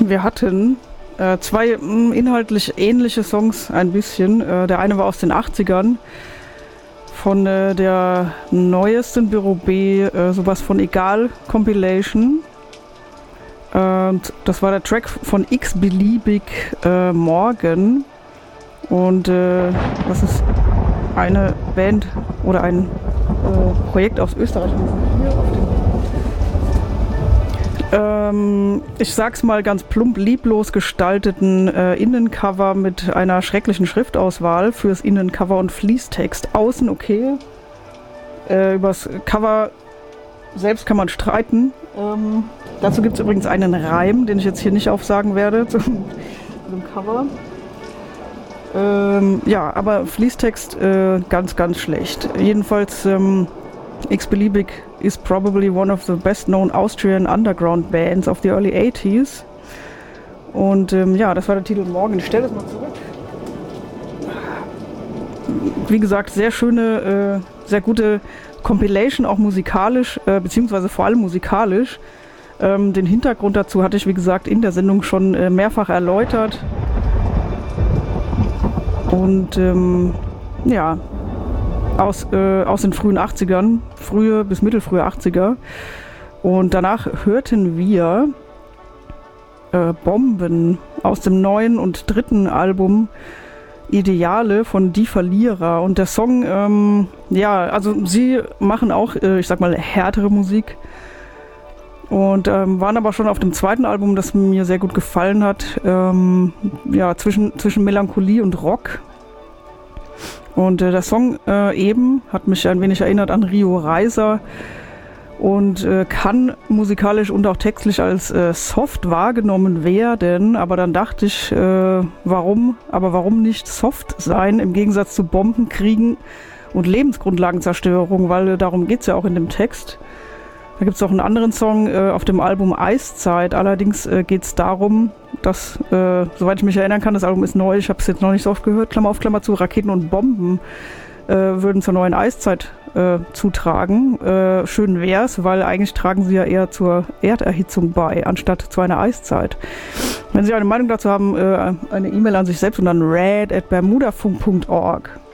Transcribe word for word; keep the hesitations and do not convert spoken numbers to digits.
wir hatten äh, zwei mh, inhaltlich ähnliche Songs ein bisschen. Äh, der eine war aus den achtzigern von äh, der neuesten Büro B, äh, sowas von Egal Compilation. Und das war der Track von x-beliebig äh, Morgen. Und äh, das ist eine Band oder ein äh, Projekt aus Österreich. Hier auf dem ähm, ich sag's mal ganz plump, lieblos gestalteten äh, Innencover mit einer schrecklichen Schriftauswahl fürs Innencover und Fließtext. Außen okay. Äh, übers Cover selbst kann man streiten. Ähm, dazu gibt es übrigens einen Reim, den ich jetzt hier nicht aufsagen werde zum, zum Cover. Ähm, ja, aber Fließtext äh, ganz, ganz schlecht. Jedenfalls ähm, x-beliebig is probably one of the best known Austrian underground bands of the early eighties. Und ähm, ja, das war der Titel Morgen. Ich stelle das mal zurück. Wie gesagt, sehr schöne, äh, sehr gute Compilation, auch musikalisch, äh, beziehungsweise vor allem musikalisch. Ähm, den Hintergrund dazu hatte ich, wie gesagt, in der Sendung schon äh, mehrfach erläutert. Und ähm, ja, aus, äh, aus den frühen achtzigern, frühe bis mittelfrühe achtziger. Und danach hörten wir äh, Bomben aus dem neuen und dritten Album Ideale von Die Verlierer. Und der Song, ähm, ja, also sie machen auch, äh, ich sag mal, härtere Musik. Und ähm, waren aber schon auf dem zweiten Album, das mir sehr gut gefallen hat, ähm, ja, zwischen, zwischen Melancholie und Rock. Und äh, der Song äh, eben hat mich ein wenig erinnert an Rio Reiser und äh, kann musikalisch und auch textlich als äh, soft wahrgenommen werden. Aber dann dachte ich, äh, warum, aber warum nicht soft sein im Gegensatz zu Bombenkriegen und Lebensgrundlagenzerstörung, weil äh, darum geht es ja auch in dem Text. Da gibt es auch einen anderen Song äh, auf dem Album Eiszeit. Allerdings äh, geht es darum, dass, äh, soweit ich mich erinnern kann, das Album ist neu, ich habe es jetzt noch nicht so oft gehört, Klammer auf Klammer zu, Raketen und Bomben äh, würden zur neuen Eiszeit äh, zutragen. Äh, schön wär's, weil eigentlich tragen sie ja eher zur Erderhitzung bei, anstatt zu einer Eiszeit. Wenn Sie eine Meinung dazu haben, äh, eine E-Mail an sich selbst und dann rad at bermudafunk punkt org.